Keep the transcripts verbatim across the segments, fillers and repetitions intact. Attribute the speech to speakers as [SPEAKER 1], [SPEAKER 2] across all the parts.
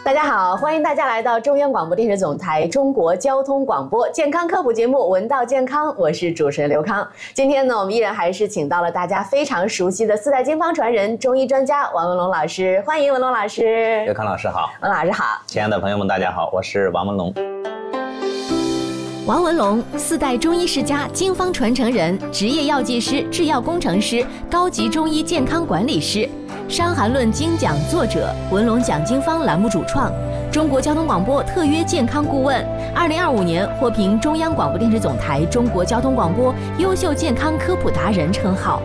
[SPEAKER 1] 大家好，欢迎大家来到中央广播电视总台中国交通广播健康科普节目《闻道健康》，我是主持人刘康。今天呢，我们依然还是请到了大家非常熟悉的四代经方传人、中医专家王文龙老师，欢迎文龙老师。
[SPEAKER 2] 刘康老师好，
[SPEAKER 1] 文老师好，
[SPEAKER 2] 亲爱的朋友们，大家好，我是王文龙。
[SPEAKER 3] 王文龙，四代中医世家、经方传承人，职业药剂师、制药工程师，高级中医健康管理师。《伤寒论》精讲作者，文龙讲经方栏目主创，中国交通广播特约健康顾问，二零二五年获评中央广播电视总台中国交通广播优秀健康科普达人称号。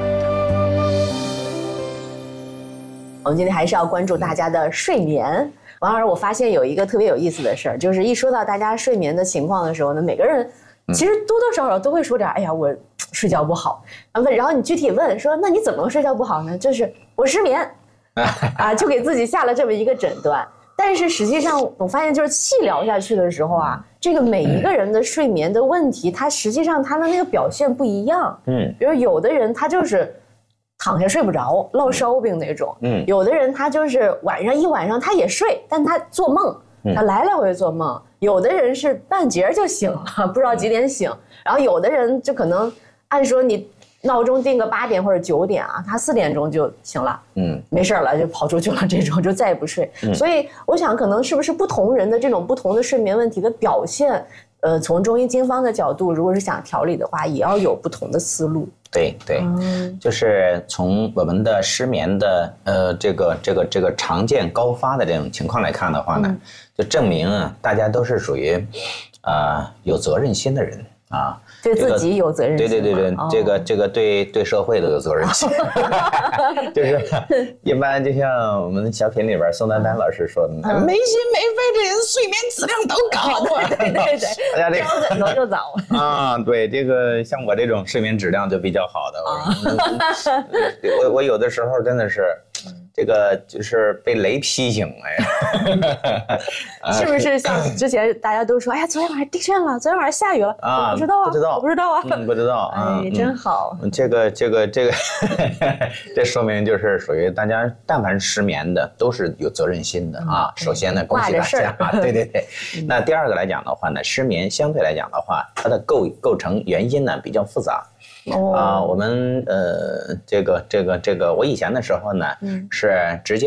[SPEAKER 1] 我们今天还是要关注大家的睡眠。王老师，我发现有一个特别有意思的事儿，就是一说到大家睡眠的情况的时候呢，每个人其实多多少少都会说点，哎呀，我睡觉不好。然后你具体问说，那你怎么睡觉不好呢？就是我失眠啊，就给自己下了这么一个诊断。但是实际上，我发现就是细聊下去的时候啊，这个每一个人的睡眠的问题，它实际上他的那个表现不一样。嗯，比如有的人他就是躺下睡不着，落烧病那种。嗯，有的人他就是晚上一晚上他也睡，但他做梦，他来来回回做梦。有的人是半截就醒了，不知道几点醒。然后有的人就可能按说你闹钟定个八点或者九点啊，他四点钟就醒了，嗯，没事了就跑出去了，这种就再也不睡。嗯、所以我想，可能是不是不同人的这种不同的睡眠问题的表现，呃，从中医经方的角度，如果是想调理的话，也要有不同的思路。
[SPEAKER 2] 对对，嗯、就是从我们的失眠的呃这个这个这个常见高发的这种情况来看的话呢，嗯、就证明啊，大家都是属于啊、呃、有责任心的人啊。
[SPEAKER 1] 对自己有责任心、
[SPEAKER 2] 这个、对对对对，哦、这个这个对对社会都有责任心，就是一般就像我们小品里边宋丹丹老师说的，嗯、没心没肺的人睡眠质量都高。
[SPEAKER 1] 对对对，大家这个枕头就早
[SPEAKER 2] 啊，对这个像我这种睡眠质量就比较好的，啊、我我有的时候真的是。这个就是被雷劈醒
[SPEAKER 1] 了，是不是像之前大家都说，哎呀，昨天晚上地震了，昨天晚上下雨了啊？不知道啊，
[SPEAKER 2] 不知道，
[SPEAKER 1] 我不知道啊，
[SPEAKER 2] 嗯，不知道啊，
[SPEAKER 1] 哎，真好。
[SPEAKER 2] 嗯、这个这个这个，这说明就是属于大家，但凡失眠的都是有责任心的啊。嗯、首先呢，恭喜大家啊，对对对。那第二个来讲的话呢，失眠相对来讲的话，它的构构成原因呢比较复杂。哦、啊，我们呃，这个这个这个，我以前的时候呢，嗯、是直接